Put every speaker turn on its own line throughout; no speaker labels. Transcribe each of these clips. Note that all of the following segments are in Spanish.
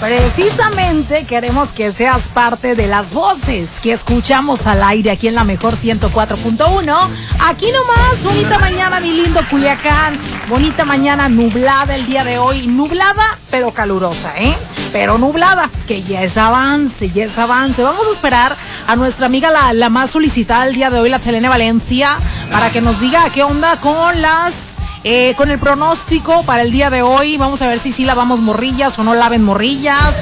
Precisamente queremos que seas parte de las voces que escuchamos al aire aquí en la mejor 104.1. Aquí nomás, bonita mañana, mi lindo Culiacán. Bonita mañana nublada el día de hoy. Nublada, pero calurosa, pero nublada, que ya es avance, ya es avance. Vamos a esperar a nuestra amiga la más solicitada el día de hoy, la Selene Valencia, para que nos diga qué onda con con el pronóstico para el día de hoy. Vamos a ver si sí lavamos morrillas o no laven morrillas.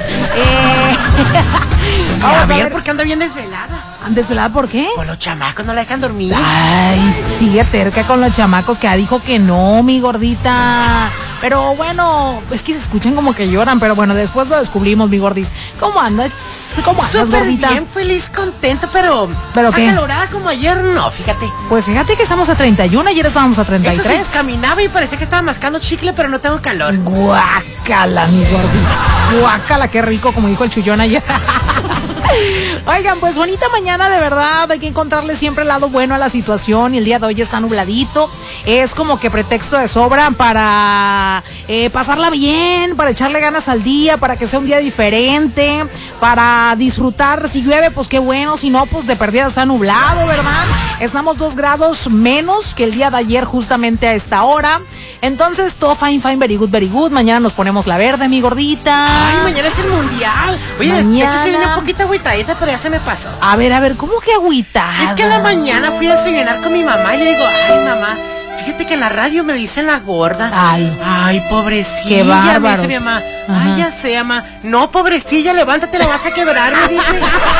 Vamos a ver, porque anda bien desvelada.
¿Desvelada por qué?
Por los chamacos, no la dejan dormir.
Ay, sigue terca con los chamacos, que dijo que no, mi gordita. Pero bueno, es que se escuchan como que lloran, pero bueno, después lo descubrimos, mi gordis. ¿Cómo andas? ¿Cómo andas, gordita?
Bien, feliz, contento, pero
qué?
Acalorada como ayer, no, fíjate.
Pues fíjate que estamos a 31, ayer estábamos a 33.
Eso sí, caminaba y parecía que estaba mascando chicle, pero no tengo calor.
Guácala, mi gordita. Guácala, qué rico, como dijo el chullón ayer. Oigan, pues bonita mañana, de verdad. Hay que encontrarle siempre el lado bueno a la situación. Y el día de hoy está nubladito. Es como que pretexto de sobra para pasarla bien, para echarle ganas al día, para que sea un día diferente, para disfrutar. Si llueve, pues qué bueno. Si no, pues de perdida está nublado, ¿verdad? Estamos 2 grados menos que el día de ayer, justamente a esta hora. Entonces, todo fine, very good, very good. Mañana nos ponemos la verde, mi gordita.
Ay, mañana es el mundial. Oye, mañana... de hecho se viene un poquito agüitadita, pero ya se me pasó.
A ver, ¿cómo que agüitada?
Es que a la mañana fui a desayunar con mi mamá y le digo, ay, mamá, fíjate que en la radio me dicen la gorda. Ay, pobrecilla.
Qué bárbaro.
Me dice mi mamá. Ay, ya sé, mamá. No, pobrecilla, levántate, la vas a quebrar, me dice.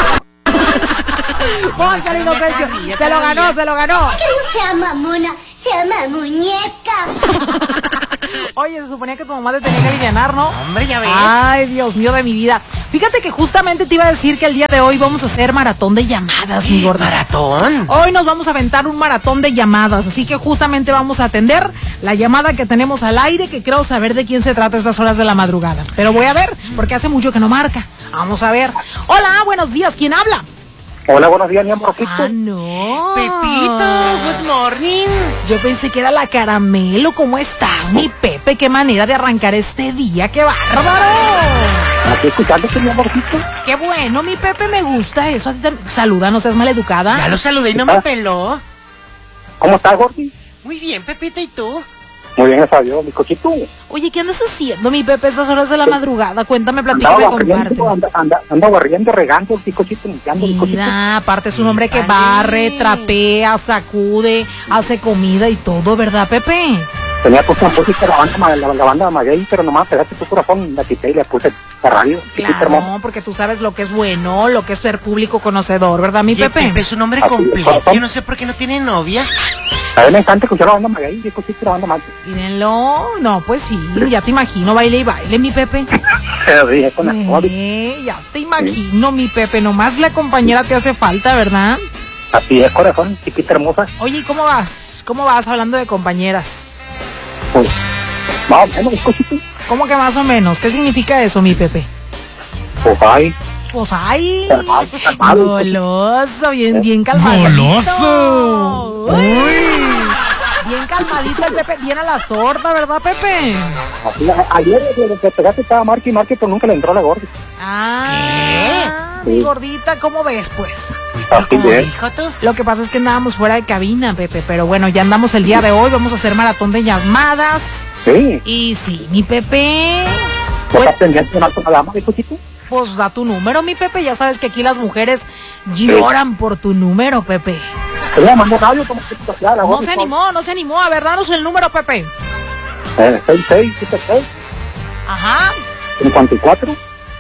Poncha la inocencia. Se lo ganó.
Que no sea mamona, se llama muñeca.
Oye, se suponía que tu mamá te tenía que alivianar, ¿no?
Hombre, ya ves.
Ay, Dios mío de mi vida. Fíjate que justamente te iba a decir que el día de hoy vamos a hacer maratón de llamadas, mi gorda.
¿Maratón?
Hoy nos vamos a aventar un maratón de llamadas, así que justamente vamos a atender la llamada que tenemos al aire, que creo saber de quién se trata a estas horas de la madrugada. Pero voy a ver, porque hace mucho que no marca. Vamos a ver. Hola, buenos días, ¿quién habla?
Hola, buenos días, mi amorcito.
No.
Pepito, good morning.
Yo pensé que era la Caramelo. ¿Cómo estás, mi Pepe? Qué manera de arrancar este día. ¡Qué bárbaro!
Aquí escuchándote, mi amorcito.
Qué bueno, mi Pepe, me gusta eso. A ti saluda, no seas maleducada.
Ya lo saludé y no me peló.
¿Cómo estás, Gordi?
Muy bien, Pepita, ¿y tú?
Muy bien, gracias a Dios, mi cochito.
Oye, ¿qué andas haciendo, mi Pepe, a estas horas de la madrugada? Cuéntame, platícame, comparte.
Anda barriendo, regando, mi cochito, limpiando, mi cochito.
Mira, aparte es un hombre que barre, trapea, sacude, hace comida y todo, ¿verdad, Pepe?
Tenía puesta música la banda Maguey, pero nomás pegaste tu corazón, la quité y le puse la radio.
Claro, porque tú sabes lo que es bueno, lo que es ser público conocedor, ¿verdad, mi Pepe?
Pepe es un hombre completo, yo no sé por qué no tiene novia.
A mí me encanta escuchar la banda Maguey, yo escuché la banda Maguey.
Mírenlo, no, pues sí, ya te imagino, baile y baile, mi Pepe. Ya te imagino, mi Pepe, nomás la compañera te hace falta, ¿verdad?
Así es, corazón, chiquita hermosa.
Oye, ¿y cómo vas? ¿Cómo vas hablando de compañeras?
Pues, más o menos, cochito.
¿Cómo que más o menos? ¿Qué significa eso, mi Pepe? Pues ay, goloso, bien calmadito.
¡Goloso!
Uy. Bien calmadito el Pepe, bien a la sorda, ¿verdad, Pepe?
Ayer te pegaste estaba marque, pero nunca le entró la gorda.
¿Qué? Mi gordita, ¿cómo ves, pues?
¿Cómo dijo tú?
Lo que pasa es que andábamos fuera de cabina, Pepe, pero bueno, ya andamos el día de hoy, vamos a hacer maratón de llamadas.
Sí.
Y sí, mi Pepe.
¿Estás pendiente de una dama, mi cochito?
Pues da tu número, mi Pepe, ya sabes que aquí las mujeres lloran por tu número, Pepe. No se animó, a ver, danos el número, Pepe.
6676.
Ajá.
54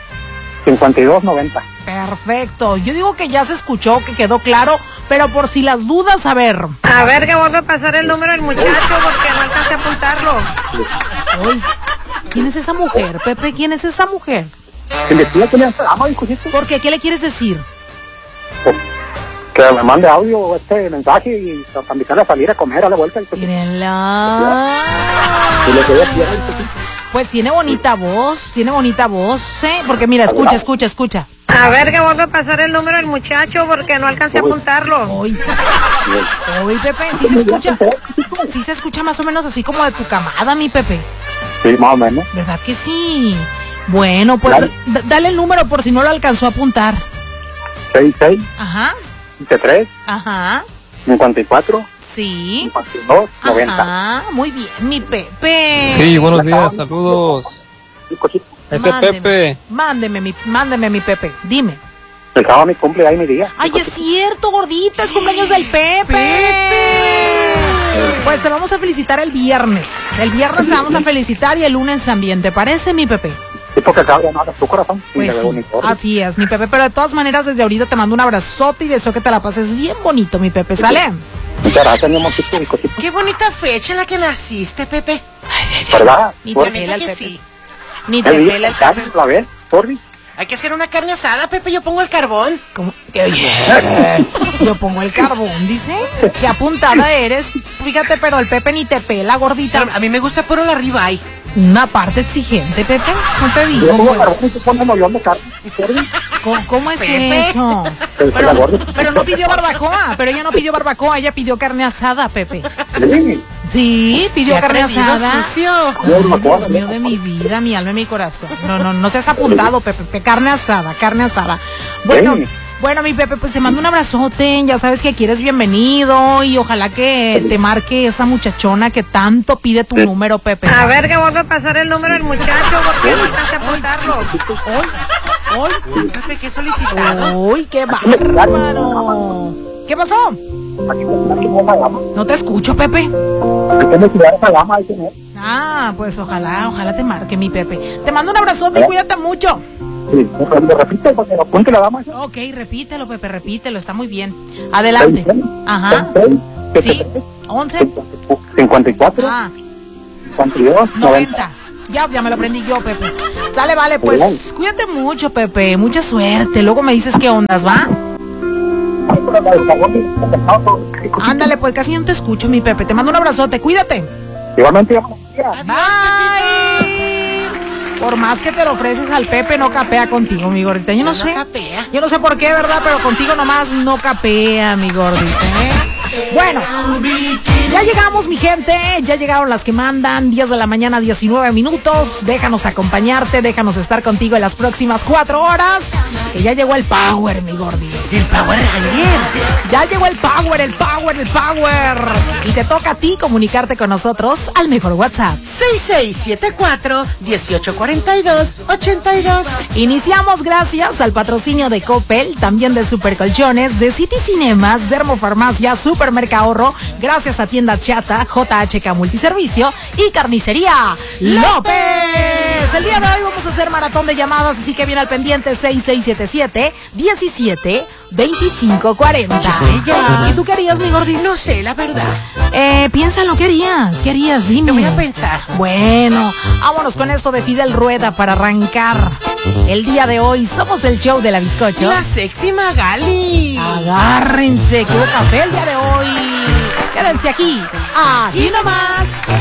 5290.
Perfecto, yo digo que ya se escuchó, que quedó claro, pero por si las dudas, a ver.
A ver, que vuelve a pasar el número del muchacho porque no alcancé a apuntarlo.
Uy, ¿quién es esa mujer, Pepe? ¿Quién es esa mujer? ¿Por qué? ¿Qué le quieres decir?
Que me mande audio, mensaje y para invitarle a salir a comer a la vuelta.
Mírenla. Pues tiene bonita voz, ¿eh? Porque mira, escucha.
A ver, que vuelve a pasar el número del muchacho porque no alcancé a apuntarlo.
Uy, Pepe, sí se escucha más o menos así como de tu camada, mi Pepe.
Sí, más o menos.
¿Verdad que sí? Bueno, pues
Dale.
dale el número por si no lo alcanzó a apuntar.
66,
Ajá,
23,
ajá,
54,
sí.
52, 90.
Ajá, muy bien, mi Pepe.
Sí, buenos días, saludos. Ese Pepe.
Mándeme mi Pepe, dime.
El sábado mi cumple, ahí mi día.
Ay, es cierto, gordita, es cumpleaños del Pepe. Pues te vamos a felicitar el viernes. El viernes te vamos a felicitar y el lunes también, ¿te parece, mi Pepe?
Sí, porque acaba de llamar a tu corazón.
Pues sí, así es, mi Pepe. Pero de todas maneras, desde ahorita te mando un abrazote y deseo que te la pases bien bonito, mi Pepe, ¿sale?
Muchas gracias, mi amorcito, mi cosito.
Qué bonita fecha en la que naciste, Pepe.
¿Verdad?
Ni
Por-
te pela el
que
Pepe.
sí.
Ni te
El día,
pela el
Carmen,
Pepe.
la vez, sorry.
Hay que hacer una carne asada, Pepe. Yo pongo el carbón.
¿Cómo? Oye, yo pongo el carbón, dice. Qué apuntada eres. Fíjate, pero el Pepe ni te pela, gordita.
A mí me gusta por la ribeye.
Una parte exigente, Pepe. No te
Yo
digo,
pongo carbón y
pues.
tú pones mollón de carne, sorry.
¿Cómo es
Pepe.
eso?
La gorda.
Pero no pidió barbacoa. Pero ella no pidió barbacoa, ella pidió carne asada, Pepe.
Sí.
Sí, pidió
Qué
carne
atrevido,
asada.
sucio.
Ay, Dios mío de mi vida, mi alma y mi corazón. No seas apuntado, Pepe. Carne asada, carne asada. Bueno,
Sí.
bueno, mi Pepe, pues te mando un abrazote. Ya sabes que aquí eres bienvenido y ojalá que te marque esa muchachona que tanto pide tu número, Pepe.
A ver que vuelve a pasar el número del muchacho porque no alcanza a apuntarlo.
¡Ay!
Pepe, qué solicitado.
¡Uy, qué bárbaro! ¿Qué pasó?
Aquí no la gama.
No te escucho, Pepe.
Aquí me tirar esa gama, ahí tenés.
Ah, pues ojalá te marque, mi Pepe. Te mando un abrazote y cuídate mucho.
Sí, lo repito porque lo apunte la gama.
Ok, repítelo, Pepe, repítelo, está muy bien. Adelante. Ajá.
66,
Sí, 11.
54,
Ah,
52, 90.
90. Ya me lo aprendí yo, Pepe. Sale, vale, pues cuídate mucho, Pepe. Mucha suerte. Luego me dices qué ondas, ¿va? Ándale, pues casi no te escucho, mi Pepe. Te mando un abrazote, cuídate.
Igualmente,
Bye. Por más que te lo ofreces al Pepe, no capea contigo, mi gordita. Yo no sé.
capea.
Yo no sé por qué, ¿verdad? Pero contigo nomás no capea, mi gordita, ¿eh? Bueno, ya llegamos, mi gente. Ya llegaron las que mandan. 10 de la mañana, 19 minutos. Déjanos acompañarte, déjanos estar contigo en las próximas 4 horas. Que ya llegó el power, mi gordis.
El Power Ranger.
Ya llegó el power, el power, el power. Y te toca a ti comunicarte con nosotros al mejor WhatsApp.
6674-1842-82.
Iniciamos gracias al patrocinio de Coppel, también de Supercolchones, de City Cinemas, Dermofarmacia, Supermercahorro, gracias a Tienda Chata, JHK Multiservicio y Carnicería López. El día de hoy vamos a hacer maratón de llamadas, así que viene al pendiente 6677-17-2540. ¿Y tú qué harías, mi gordis?
No sé, la verdad.
Piénsalo, ¿qué harías? Dime.
Te voy a pensar.
Bueno, vámonos con esto de Fidel Rueda para arrancar. El día de hoy somos el show de la bizcocho.
La sexy Magali.
Agárrense, que hubo café el día de hoy. Quédense aquí nomás.